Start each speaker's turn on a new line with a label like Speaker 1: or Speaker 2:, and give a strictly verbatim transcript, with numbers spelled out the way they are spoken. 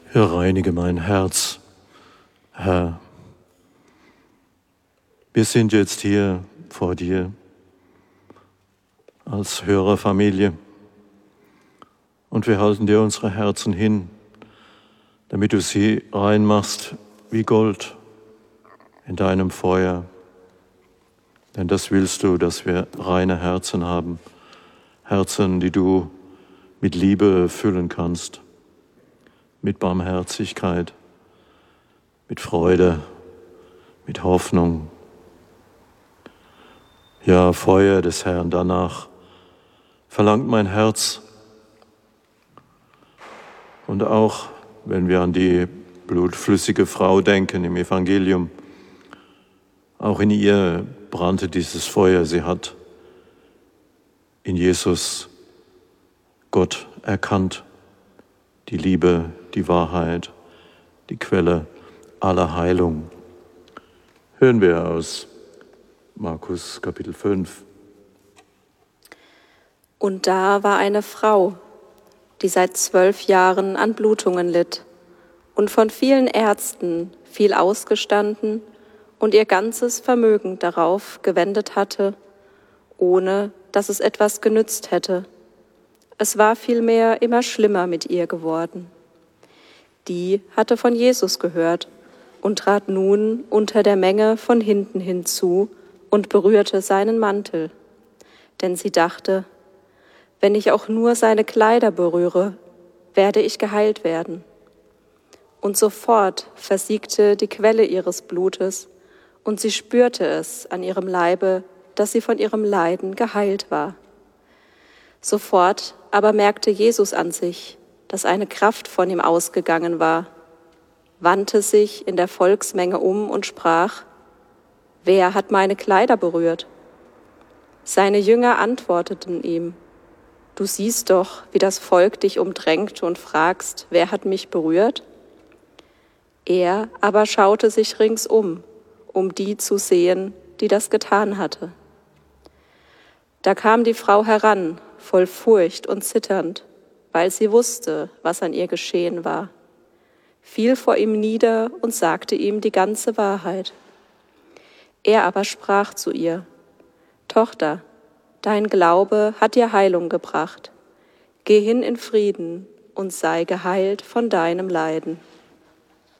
Speaker 1: Herr, reinige mein Herz, Herr. Wir sind jetzt hier vor dir als Hörerfamilie und wir halten dir unsere Herzen hin, damit du sie reinmachst wie Gold in deinem Feuer. Denn das willst du, dass wir reine Herzen haben, Herzen, die du mit Liebe füllen kannst, mit Barmherzigkeit, mit Freude, mit Hoffnung. Ja, Feuer des Herrn, danach verlangt mein Herz. Und auch wenn wir an die blutflüssige Frau denken im Evangelium, auch in ihr brannte dieses Feuer. Sie hat in Jesus Gott erkannt, die Liebe, die Wahrheit, die Quelle aller Heilung. Hören wir aus Markus Kapitel fünf.
Speaker 2: Und da war eine Frau, die seit zwölf Jahren an Blutungen litt und von vielen Ärzten viel ausgestanden und ihr ganzes Vermögen darauf gewendet hatte, ohne dass es etwas genützt hätte. Es war vielmehr immer schlimmer mit ihr geworden. Die hatte von Jesus gehört und trat nun unter der Menge von hinten hinzu und berührte seinen Mantel. Denn sie dachte, wenn ich auch nur seine Kleider berühre, werde ich geheilt werden. Und sofort versiegte die Quelle ihres Blutes, und sie spürte es an ihrem Leibe, dass sie von ihrem Leiden geheilt war. Sofort aber merkte Jesus an sich, dass eine Kraft von ihm ausgegangen war, wandte sich in der Volksmenge um und sprach: Wer hat meine Kleider berührt? Seine Jünger antworteten ihm: Du siehst doch, wie das Volk dich umdrängt und fragst, wer hat mich berührt? Er aber schaute sich ringsum, um die zu sehen, die das getan hatte. Da kam die Frau heran, voll Furcht und zitternd, weil sie wusste, was an ihr geschehen war, fiel vor ihm nieder und sagte ihm die ganze Wahrheit. Er aber sprach zu ihr: Tochter, dein Glaube hat dir Heilung gebracht. Geh hin in Frieden und sei geheilt von deinem Leiden.